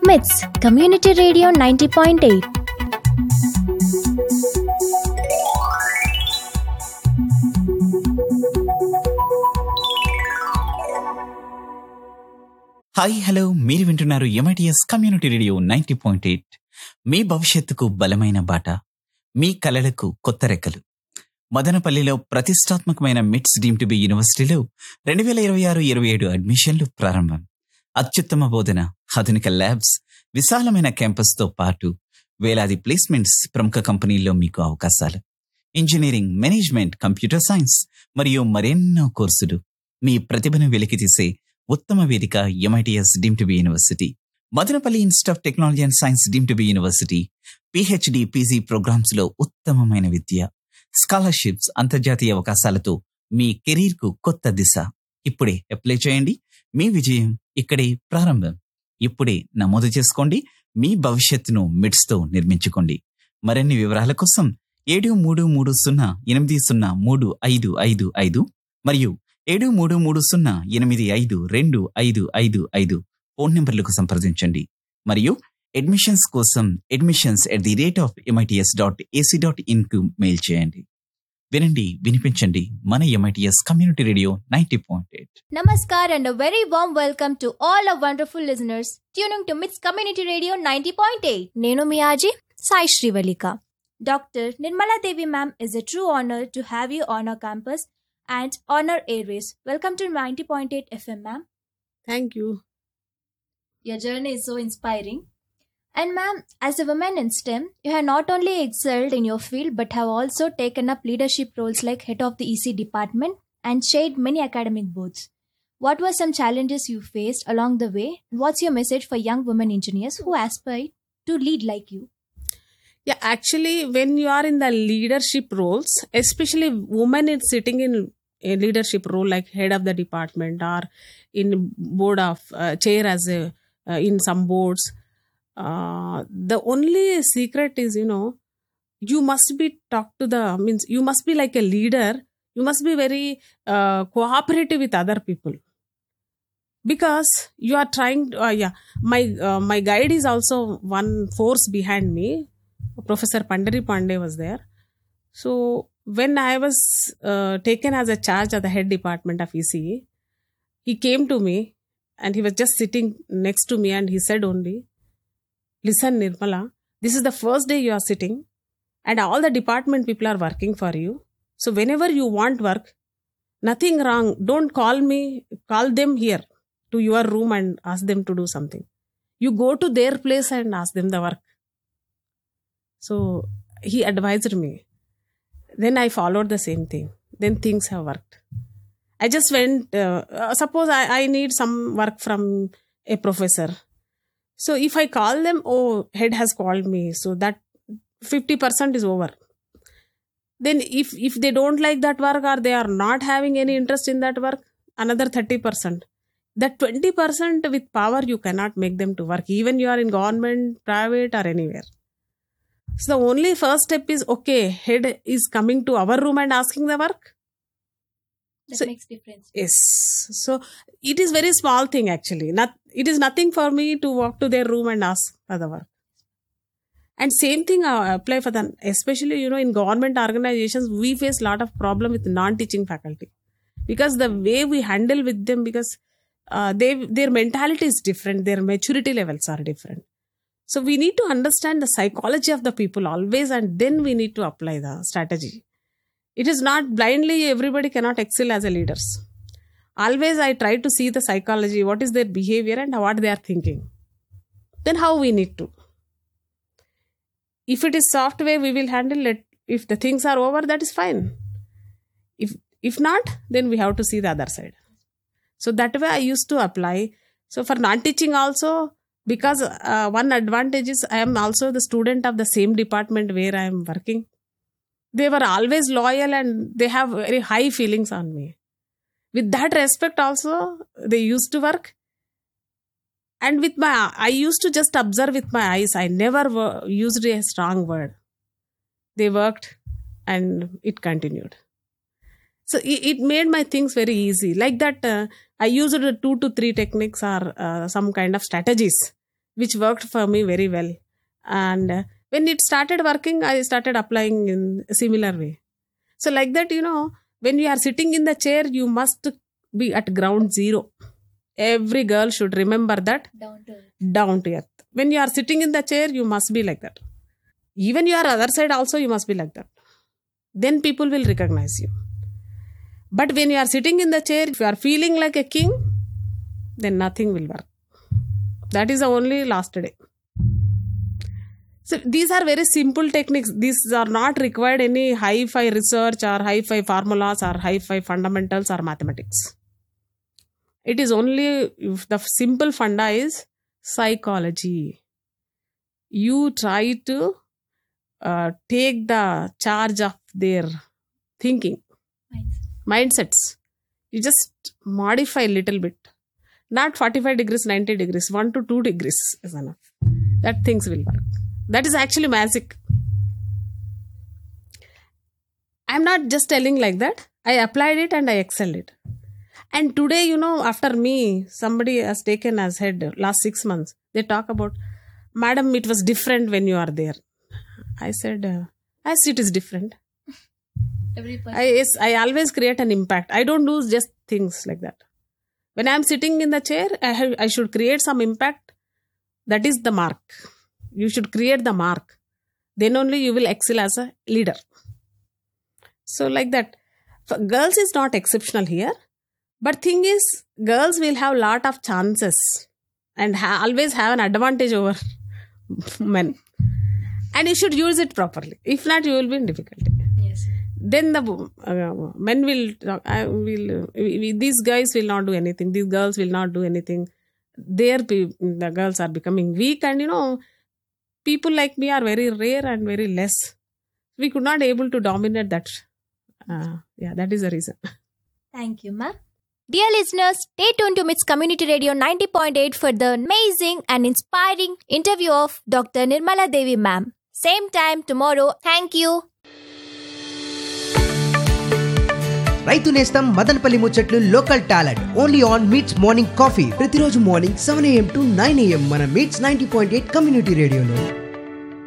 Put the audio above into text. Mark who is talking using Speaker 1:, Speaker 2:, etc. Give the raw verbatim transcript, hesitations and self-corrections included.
Speaker 1: మిట్స్ community radio ninety point eight.
Speaker 2: Hi hello, మీరు వింటున్నారు MITS community radio ninety point eight. మీ భవిష్యత్తుకు బలమైన బాట, మీ కలలకు కొత్త రెక్కలు. మదనపల్లిలో ప్రతిష్టాత్మకమైన మిట్స్ డీమ్ టు బి యూనివర్సిటీలో రెండు వేల ఇరవై ఆరు ఇరవై ఏడు అడ్మిషన్లు ప్రారంభం. అత్యుత్తమ బోధన, ఆధునిక ల్యాబ్స్, విశాలమైన క్యాంపస్తో పాటు వేలాది ప్లేస్మెంట్స్, ప్రముఖ కంపెనీల్లో మీకు అవకాశాలు. ఇంజనీరింగ్, మేనేజ్మెంట్, కంప్యూటర్ సైన్స్ మరియు మరెన్నో కోర్సులు. మీ ప్రతిభను వెలికితీసే ఉత్తమ వేదిక MITS deem to be university. Madanapalle institute of technology and science deem to be university. PhD, PG programmes లో ఉత్తమమైన విద్య, స్కాలర్షిప్స్, అంతర్జాతీయ అవకాశాలతో మీ కెరీర్ కు కొత్త దిశ. ఇప్పుడే అప్లై చేయండి. మీ విజయం ఇక్కడే ప్రారంభం. ఇప్పుడే నమోదు చేసుకోండి. మీ భవిష్యత్తును మిడ్స్ తో నిర్మించుకోండి. మరిన్ని వివరాల కోసం ఏడు మూడు మూడు సున్నా ఎనిమిది సున్నా మూడు ఐదు ఐదు ఐదు మరియు ఏడు మూడు మూడు సున్నా ఎనిమిది ఐదు రెండు ఐదు ఐదు ఐదు ఫోన్ నెంబర్లకు సంప్రదించండి. మరియు అడ్మిషన్స్ కోసం admissions at the rate of MITS dot AC dot in కు మెయిల్ చేయండి. వినండి, వినిపించండి మన MITS community radio ninety point eight.
Speaker 1: Namaskar and a very warm welcome to all our wonderful listeners tuning to మిట్స్ community radio ninety point eight. నేను మీ Aussie Sai Srivallika. Doctor Nirmala Devi ma'am, is a true honor to have you on our campus and on our airways. Welcome to ninety point eight F M, ma'am.
Speaker 3: Thank you.
Speaker 1: Your journey is so inspiring. And ma'am, as a woman in STEM, you have not only excelled in your field but have also taken up leadership roles like head of the E C department and chaired many academic boards. What were some challenges you faced along the way? What's your message for young women engineers who aspire to lead like you?
Speaker 3: Yeah, actually, when you are in the leadership roles, especially women is sitting in a leadership role like head of the department or in board of uh, chair as a uh, in some boards. Uh, the only secret is, you know, you must be talk to the means you must be like a leader. You must be very uh, cooperative with other people because you are trying. To, uh, yeah, my uh, my guide is also one force behind me. Professor Pandari Pandey was there. So when I was uh, taken as a charge of the head department of E C, he came to me and he was just sitting next to me and he said only, "Listen, Nirmala, this is the first day you are sitting and all the department people are working for you. So whenever you want work, nothing wrong. Don't call me, call them here to your room and ask them to do something. You go to their place and ask them the work." So he advised me. Then I followed the same thing. Then things have worked. I just went, uh, uh, suppose I, I need some work from a professor. So if I call them, oh, head has called me. So that fifty percent is over. Then if, if they don't like that work or they are not having any interest in that work, another thirty percent. That twenty percent with power, you cannot make them to work. Even you are in government, private or anywhere. So the only first step is, okay, head is coming to our room and asking the work.
Speaker 1: That
Speaker 3: So-
Speaker 1: makes difference.
Speaker 3: Yes. So it is very small thing actually. Not, it is nothing for me to walk to their room and ask for the work. And same thing I apply for the, especially, you know, in government organizations, we face a lot of problem with non-teaching faculty. Because the way we handle with them, because uh, they their mentality is different, their maturity levels are different. So we need to understand the psychology of the people always and then we need to apply the strategy. It is not blindly, everybody cannot excel as a leaders. Always I try to see the psychology, what is their behavior and what they are thinking. Then how we need to. If it is software, we will handle it. If the things are over, that is fine. If if not, then we have to see the other side. So that way I used to apply. So for non-teaching also, because uh, one advantage is I am also the student of the same department where I am working. They were always loyal and they have very high feelings on me. With that respect also, they used to work. And with my, I used to just observe with my eyes. I never wo- used a strong word. They worked and it continued. So it, it made my things very easy. Like that, uh, I used two to three techniques or uh, some kind of strategies which worked for me very well. And uh, when it started working, I started applying in a similar way. So like that, you know, when you are sitting in the chair, you must be at ground zero. Every girl should remember that.
Speaker 1: Down to earth.
Speaker 3: Down to earth. When you are sitting in the chair, you must be like that. Even your other side also, you must be like that. Then people will recognize you. But when you are sitting in the chair, if you are feeling like a king, then nothing will work. That is the only last day. So these are very simple techniques. These are not required any high-fi research or high-fi formulas or high-fi fundamentals or mathematics. It is only, if the simple funda is psychology. You try to uh, take the charge of their thinking,
Speaker 1: Mindset.
Speaker 3: mindsets. You just modify a little bit. Not forty-five degrees, ninety degrees, one to two degrees is enough. That things will work. That is actually magic. I'm not just telling like that. I applied it and I excelled it. And today, you know, after me, somebody has taken as head last six months. They talk about, Madam, it was different when you are there. I said, uh, as it is different.
Speaker 1: Every person.
Speaker 3: I, yes, I always create an impact. I don't do just things like that. When I'm sitting in the chair, I, have, I should create some impact. That is the mark. You should create the mark. Then only you will excel as a leader. So like that. For girls is not exceptional here. But thing is, girls will have lot of chances and ha- always have an advantage over men. And you should use it properly. If not, you will be in difficulty.
Speaker 1: Yes.
Speaker 3: Then the uh, men will, talk, I will, uh, these guys will not do anything. These girls will not do anything. Their pe- the girls are becoming weak, and you know, people like me are very rare and very less. We could not able to dominate that. Uh, yeah, that is the reason.
Speaker 1: Thank you, ma'am. Dear listeners, stay tuned to Mits Community Radio ninety point eight for the amazing and inspiring interview of Doctor Nirmala Devi ma'am. Same time tomorrow. Thank you.
Speaker 4: రైతు నేస్తం మదనపల్లి ముచ్చట్లు local talent only on meets morning coffee ప్రతిరోజు morning seven AM to nine AM మన meets ninety point eight community రేడియోలో.